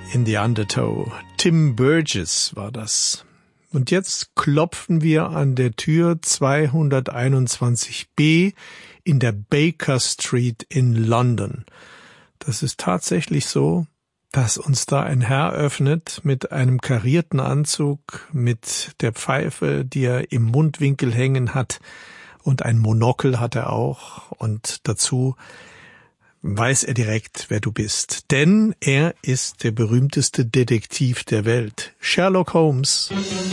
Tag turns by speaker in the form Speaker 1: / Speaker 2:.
Speaker 1: in the Undertow. Tim Burgess war das. Und jetzt klopfen wir an der Tür 221b in der Baker Street in London. Das ist tatsächlich so, dass uns da ein Herr öffnet mit einem karierten Anzug, mit der Pfeife, die er im Mundwinkel hängen hat, und ein Monokel hat er auch, und dazu weiß er direkt, wer du bist. Denn er ist der berühmteste Detektiv der Welt, Sherlock Holmes.